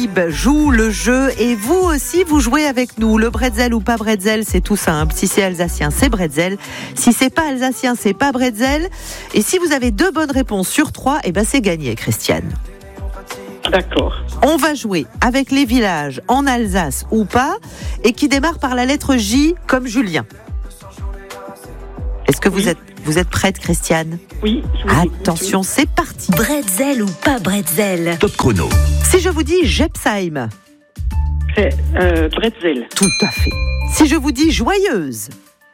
Joue le jeu et vous aussi vous jouez avec nous. Le bretzel ou pas bretzel, c'est tout simple. Si c'est alsacien, c'est bretzel. Si c'est pas alsacien, c'est pas bretzel. Et si vous avez 2 bonnes réponses sur 3, c'est gagné, Christiane. D'accord. On va jouer avec les villages en Alsace ou pas et qui démarre par la lettre J comme Julien. Est-ce que vous êtes prête, Christiane ? Oui. Attention, c'est parti. Bretzel ou pas bretzel ? Top chrono. Si je vous dis Jepsheim. C'est bretzel. Tout à fait. Si je vous dis joyeuse.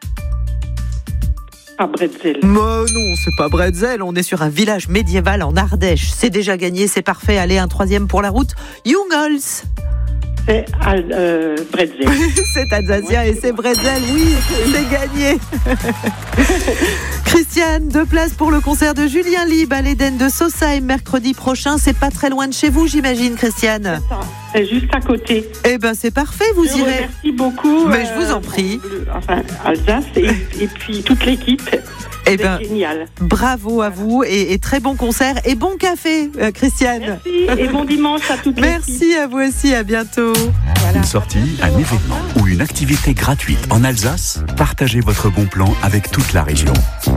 Pas bretzel. Mais non, c'est pas bretzel. On est sur un village médiéval en Ardèche. C'est déjà gagné, c'est parfait. Allez, un 3e pour la route. Jungholz. C'est bretzel. C'est alsacien et c'est bretzel, oui, c'est gagné. Christiane, 2 places pour le concert de Julien Lieb à l'Éden de Sausheim mercredi prochain. C'est pas très loin de chez vous, j'imagine, Christiane. C'est juste à côté. C'est parfait, vous irez. Merci beaucoup. Mais je vous en prie. Alsace et puis toute l'équipe. C'est génial. Bravo à vous et très bon concert et bon café, Christiane. Merci et bon dimanche à toute l'équipe. Merci à vous aussi, à bientôt. Une sortie, un événement ou une activité gratuite en Alsace, partagez votre bon plan avec toute la région.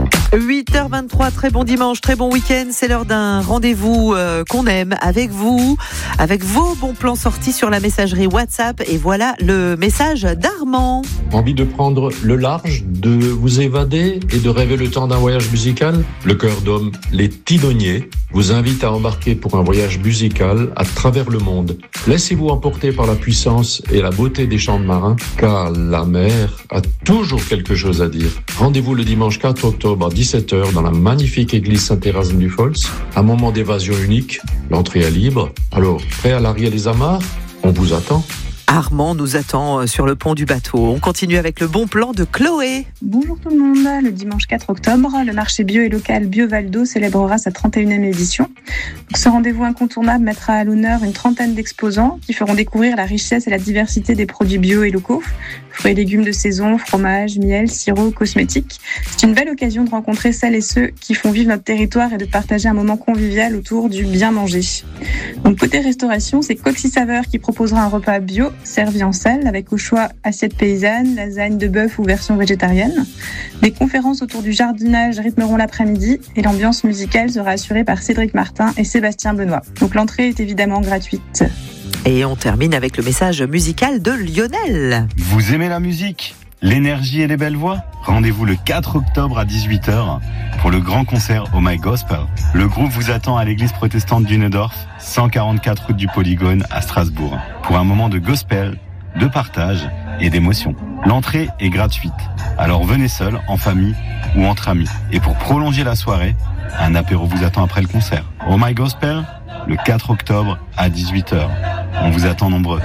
8h23, très bon dimanche, très bon week-end. C'est l'heure d'un rendez-vous qu'on aime avec vous, avec vos bons plans sortis sur la messagerie WhatsApp. Et voilà le message d'Armand. Envie de prendre le large, de vous évader et de rêver le temps d'un voyage musical ? Le Cœur d'Homme, les Tidonniers, vous invite à embarquer pour un voyage musical à travers le monde. Laissez-vous emporter par la puissance et la beauté des chants de marins, car la mer a toujours quelque chose à dire. Rendez-vous le dimanche 4 octobre à 17h dans la magnifique église Saint-Érasme du Fols. Un moment d'évasion unique, l'entrée est libre. Alors, prêt à larguer les amarres ? On vous attend. Armand nous attend sur le pont du bateau. On continue avec le bon plan de Chloé. Bonjour tout le monde. Le dimanche 4 octobre, le marché bio et local Bio Valdo célébrera sa 31e édition. Donc, ce rendez-vous incontournable mettra à l'honneur une trentaine d'exposants qui feront découvrir la richesse et la diversité des produits bio et locaux. Fruits et légumes de saison, fromage, miel, sirop, cosmétiques. C'est une belle occasion de rencontrer celles et ceux qui font vivre notre territoire et de partager un moment convivial autour du bien manger. Donc côté restauration, c'est Coxy Saveur qui proposera un repas bio servi en salle avec au choix assiette paysanne, lasagne de bœuf ou version végétarienne. Des conférences autour du jardinage rythmeront l'après-midi et l'ambiance musicale sera assurée par Cédric Martin et Sébastien Benoît. Donc l'entrée est évidemment gratuite. Et on termine avec le message musical de Lionel. Vous aimez la musique ? L'énergie et les belles voix ? Rendez-vous le 4 octobre à 18h pour le grand concert Oh My Gospel. Le groupe vous attend à l'église protestante du Neudorf, 144 route du Polygone à Strasbourg, pour un moment de gospel, de partage et d'émotion. L'entrée est gratuite, alors venez seul, en famille ou entre amis. Et pour prolonger la soirée, un apéro vous attend après le concert. Oh My Gospel, le 4 octobre à 18h. On vous attend nombreux.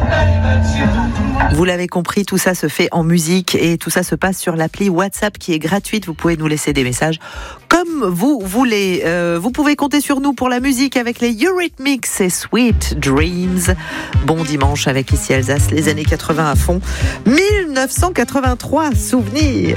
Vous l'avez compris, tout ça se fait en musique et tout ça se passe sur l'appli WhatsApp qui est gratuite. Vous pouvez nous laisser des messages comme vous voulez. Vous pouvez compter sur nous pour la musique avec les Eurythmics et Sweet Dreams. Bon dimanche avec Ici Alsace, les années 80 à fond. 1983, souvenirs.